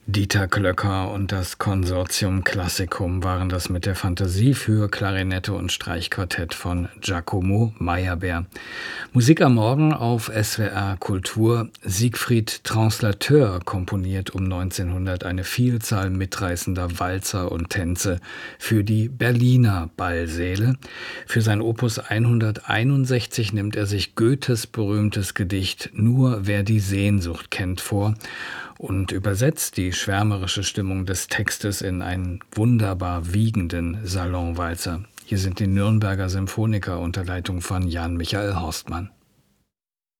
Dieter Glöcker und das Consortium Classicum waren das mit der Fantasie für Klarinette und Streichquartett von Giacomo Meyerbeer. Musik am Morgen auf SWR Kultur. Siegfried Translateur komponiert um 1900 eine Vielzahl mitreißender Walzer und Tänze für die Berliner Ballsäle. Für sein Opus 161 nimmt er sich Goethes berühmtes Gedicht Nur wer die Sehnsucht kennt vor und übersetzt die schwärmerische Stimmung des Textes in einen wunderbar wiegenden Salonwalzer. Hier sind die Nürnberger Symphoniker unter Leitung von Jan Michael Horstmann.